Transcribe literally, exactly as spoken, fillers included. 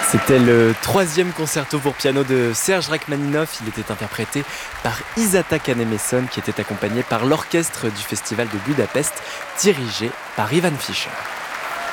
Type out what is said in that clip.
C'était le troisième concerto pour piano de Serge Rachmaninoff. Il était interprété par Isata Kahnemesson, qui était accompagné par l'orchestre du Festival de Budapest, dirigé par Ivan Fischer.